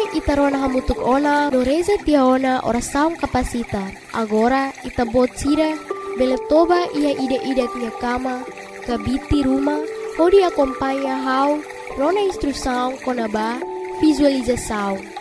itarona hamutuk ona no reza tiaona ora saung kapasitar. Agora itabot sira beletoba ia ide-ide tia kama kabiti rumah hodi acompanha hau rona instrução konaba visualização.